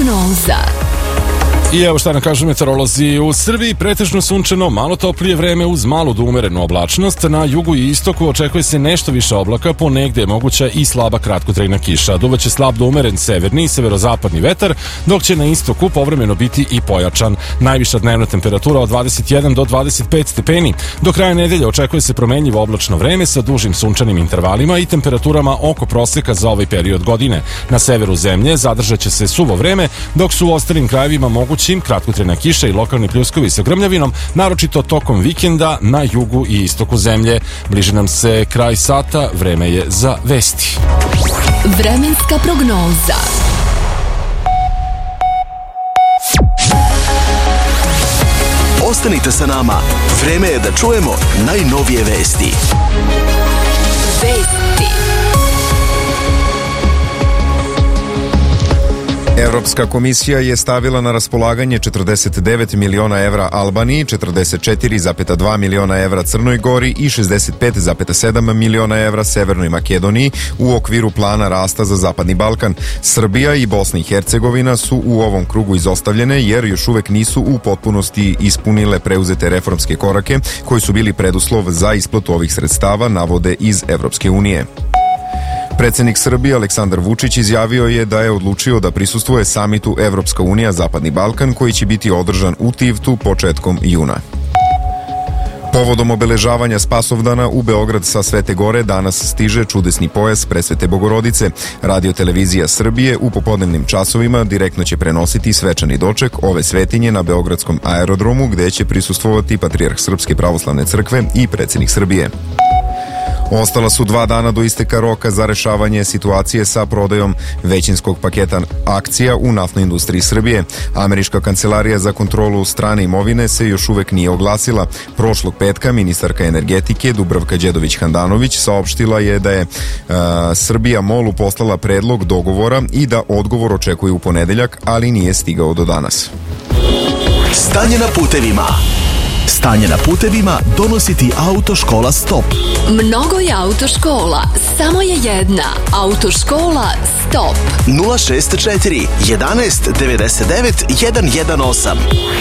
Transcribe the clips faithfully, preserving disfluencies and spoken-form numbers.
prognoza. I evo šta nam kažu meteorolozi. U Srbiji pretežno sunčano, malo toplije vreme uz malu do umerenu oblačnost. Na jugu i istoku očekuje se nešto više oblaka, ponegde je moguća i slaba kratkotrajna kiša. Duvaće slab do umeren severni i severozapadni vetar, dok će na istoku povremeno biti i pojačan. Najviša dnevna temperatura od dvadeset jedan do dvadeset pet stepeni. Do kraja nedelje očekuje se promenljivo oblačno vreme sa dužim sunčanim intervalima i temperaturama oko proseka za ovaj period godine. Na severu zemlje zadržat će se suvo vreme, dok su u ostalim krajevima mogući kratkotrajna kiša i lokalni pljuskovi sa grmljavinom, naročito tokom vikenda na jugu i istoku zemlje. Bliži nam se kraj sata, vreme je za vesti. Vremenska prognoza. Ostanite sa nama, vreme je da čujemo najnovije vesti. Vesti. Evropska komisija je stavila na raspolaganje četrdeset devet miliona evra Albaniji, četrdeset četiri zarez dva miliona evra Crnoj Gori i šezdeset pet zarez sedam miliona evra Severnoj Makedoniji u okviru plana rasta za Zapadni Balkan. Srbija i Bosna i Hercegovina su u ovom krugu izostavljene jer još uvek nisu u potpunosti ispunile preuzete reformske korake koji su bili preduslov za isplatu ovih sredstava, navode iz Evropske unije. Predsednik Srbije Aleksandar Vučić izjavio je da je odlučio da prisustvuje samitu Evropska unija Zapadni Balkan koji će biti održan u Tivtu početkom juna. Povodom obeležavanja Spasovdana u Beograd sa Svete Gore danas stiže čudesni pojas Presvete Bogorodice. Radio-televizija Srbije u popodnevnim časovima direktno će prenositi svečani doček ove svetinje na Beogradskom aerodromu gde će prisustvovati patrijarh Srpske pravoslavne crkve i predsednik Srbije. Ostala su dva dana do isteka roka za rešavanje situacije sa prodajom većinskog paketa akcija u naftnoj industriji Srbije. Američka kancelarija za kontrolu strane imovine se još uvek nije oglasila. Prošlog petka ministarka energetike Dubravka Đedović-Handanović saopštila je da je a, Srbija Molu poslala predlog dogovora i da odgovor očekuje u ponedeljak, ali nije stigao do danas. Stanje na putevima. Stanje na putevima donosi ti Autoškola Stop. Mnogo je autoškola, samo je jedna. Autoškola Stop. nula šest četiri jedanaest devedeset devet jedan jedan osam.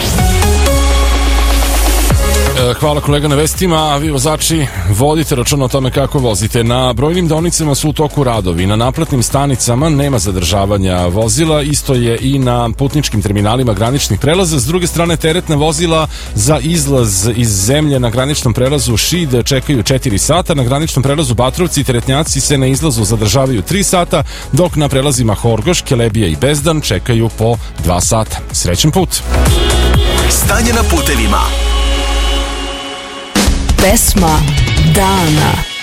Hvala kolega na vestima, a vi vozači vodite računa o tome kako vozite. Na brojnim deonicama su u toku radovi, na naplatnim stanicama nema zadržavanja vozila, isto je i na putničkim terminalima graničnih prelaza. S druge strane, teretna vozila za izlaz iz zemlje na graničnom prelazu Šid čekaju četiri sata, na graničnom prelazu Batrovci i teretnjaci se na izlazu zadržavaju tri sata, dok na prelazima Horgoš, Kelebija i Bezdan čekaju po dva sata. Srećan put! Stanje na putevima. Pesma dana.